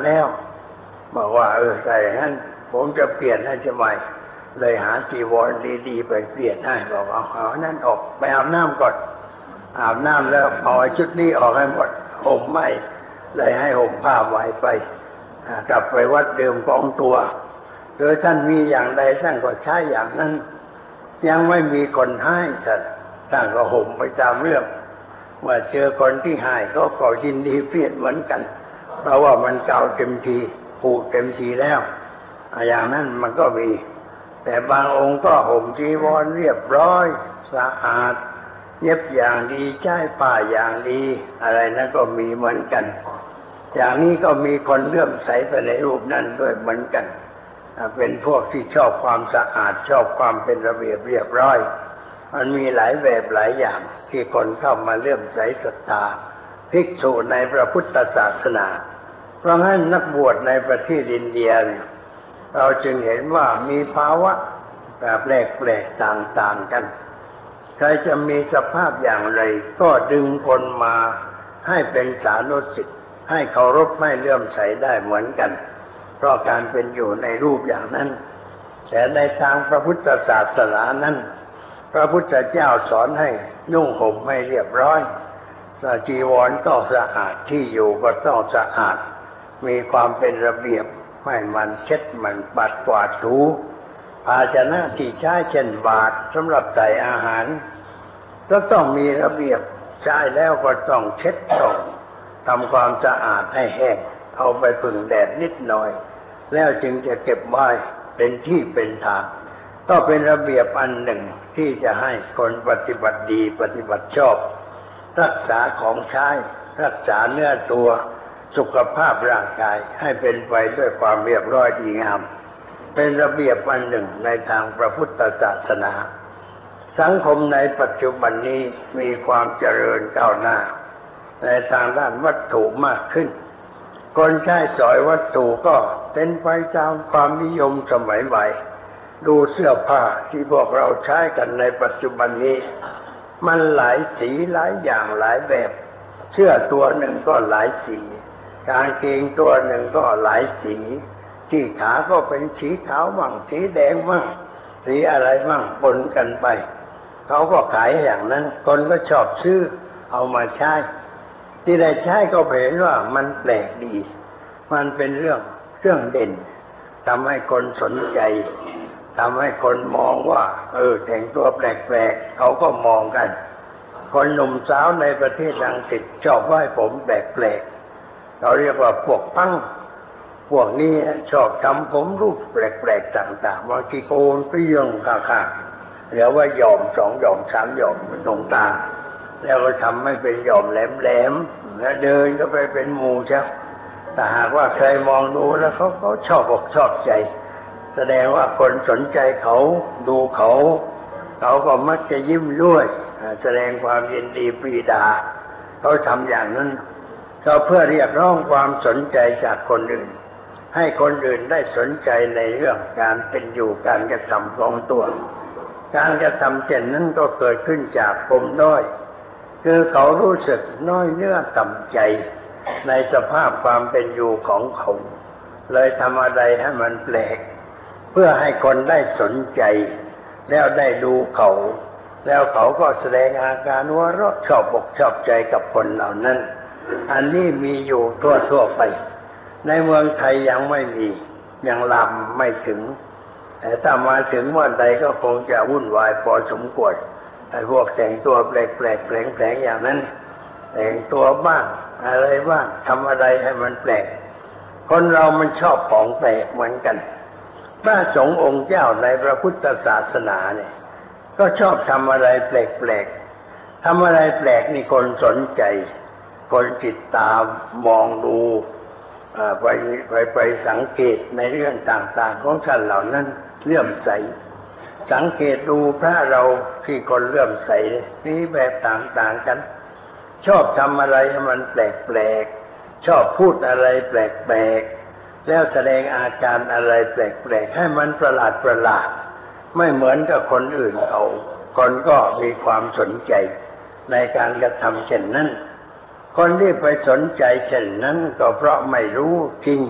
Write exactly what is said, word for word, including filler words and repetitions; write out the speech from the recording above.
แล้วบอกว่าเออใส่งั้นผมจะเปลี่ยนให้จะใหม่เลยหาจีวรดีๆไปเปลี่ยนให้บอกเอาเอานั่นออกไปอาบน้ำก่อนอาบน้ำแล้วเอาชุดนี้ออกให้หมดห่มใหม่เลยให้ห่มผ้าไว้ไปกลับไปวัดเดิมของตัวโดยท่านมีอย่างใดท่านก็ใช้อย่างนั้นยังไม่มีคนให้ท่านท่านก็ห่มไปตามเรื่องเมื่อเจอคนที่ให้ก็ก็ยินดีเปลี่ยนเหมือนกันเพราะว่ามันเก่าเต็มทีผูกเต็มทีแล้วอย่างนั้นมันก็มีแต่บางองค์ก็ห่มจีวรเรียบร้อยสะอาดเย็บอย่างดีใช้ผ้าอย่างดีอะไรนั้นก็มีเหมือนกันอย่างนี้ก็มีคนเลื่อมใสไปในรูปนั้นด้วยเหมือนกันเป็นพวกที่ชอบความสะอาดชอบความเป็นระเบียบเรียบร้อยมันมีหลายแบบหลายอย่างที่คนเข้ามาเลื่อมใสศรัทธาภิกษุในพระพุทธศาสนาเพราะงั้นนักบวชในประเทศอินเดียเราจึงเห็นว่ามีภาวะแบบแปลกๆต่างๆกันใครจะมีสภาพอย่างไรก็ดึงคนมาให้เป็นสานุสิทธิ์ให้เคารพให้เลื่อมใสได้เหมือนกันเพราะการเป็นอยู่ในรูปอย่างนั้นแต่ในทางพระพุทธศาสนานั้นพระพุทธเจ้าสอนให้นุ่งห่มให้เรียบร้อยจีวรต้องสะอาดที่อยู่ก็ต้องสะอาดมีความเป็นระเบียบไม่มันเช็ดมันปัดกวาดถูภาชนะที่ใช้เช่นบาตรสำหรับใส่อาหารก็ต้องมีระเบียบใช้แล้วก็ต้องเช็ดต้องทำความสะอาดให้แห้งเอาไปผึ่งแดดนิดหน่อยแล้วจึงจะเก็บไว้เป็นที่เป็นทางก็เป็นระเบียบอันหนึ่งที่จะให้คนปฏิบัติดีปฏิบัติชอบรักษาของใช้รักษาเนื้อตัวสุขภาพร่างกายให้เป็นไปด้วยความเรียบร้อยดีงามเป็นระเบียบอันหนึ่งในทางพระพุทธศาสนาสังคมในปัจจุบันนี้มีความเจริญก้าวหน้าในทางด้านวัตถุมากขึ้นคนใช้สอยวัตถุก็เป็นไปตามความนิยมสมัยใหม่ดูเสื้อผ้าที่พวกเราใช้กันในปัจจุบันนี้มันหลายสีหลายอย่างหลายแบบเสื้อตัวหนึ่งก็หลายสีกางเกงตัวหนึ่งก็หลายสีที่ขาก็เป็นสีขาวบ้างสีแดงบ้างสีอะไรบ้างปนกันไปเขาก็ขายอย่างนั้นคนก็ชอบซื้อเอามาใช้ที่ได้ใช้ก็เห็นว่ามันแปลกดีมันเป็นเรื่องเรื่องเด่นทำให้คนสนใจทำให้คนมองว่าเออแต่งตัวแปลกๆเขาก็มองกันคนหนุ่มสาวในประเทศอังกฤษชอบไว้ผมแปลกๆเขาเรียกว่าพวกพังพวกนี้ชอบทำผมรูปแปลกๆต่างๆบางทีโกนเปรี้ยงข้างๆหรือว่าหย่อมสองหย่อมสามหย่อมตรงตาแล้วก็ทำให้เป็นหย่อมแหลมๆแล้วเดินก็ไปเป็นหมู่ใช่แต่หากว่าใครมองดูแล้วเขาเขาชอบอกชอบใจแสดงว่าคนสนใจเขาดูเขาเขาก็มักจะยิ้มด้วยแสดงความยินดีปรีดาเขาทำอย่างนั้นก็เพื่อเรียกร้องความสนใจจากคนอื่นให้คนอื่นได้สนใจในเรื่องการเป็นอยู่การกระทำของตัวการกระทำเช่นนั้นก็เกิดขึ้นจากปมด้อยคือเขารู้สึกน้อยเนื้อต่ำใจในสภาพความเป็นอยู่ของเขาเลยทำอะไรให้มันแปลกเพื่อให้คนได้สนใจแล้วได้ดูเขาแล้วเขาก็แสดงอาการหัวเราะชอบอกชอบใจกับคนเหล่านั้นอันนี้มีอยู่ทั่วๆไปในเมืองไทยยังไม่มียังลามไม่ถึงแต่ถ้ามาถึงวันใดก็คงจะวุ่นวายพอสมควรไอ้พวกแต่งตัวแปลกๆแปลงๆอย่างนั้นแต่งตัวบ้างอะไรบ้างทำอะไรให้มันแปลกคนเรามันชอบของแปลกเหมือนกันพระสงฆ์องค์เจ้าในพระพุทธศาสนาเนี่ยก็ชอบทำอะไรแปลกๆทำอะไรแปลกนี่คนสนใจคนติดตามมองดูไปไปไปสังเกตในเรื่องต่างๆของท่านเหล่านั้นเลื่อมใสสังเกตดูพระเราที่คนเลื่อมใสมีแบบต่างๆกันชอบทำอะไรให้มันแปลกๆชอบพูดอะไรแปลกๆแล้วแสดงอาการอะไรแปลกๆให้มันประหลาดประหลาดไม่เหมือนกับคนอื่นเขาคนก็มีความสนใจในการกระทำเช่นนั้นคนที่ไปสนใจเช่นนั้นก็เพราะไม่รู้จริง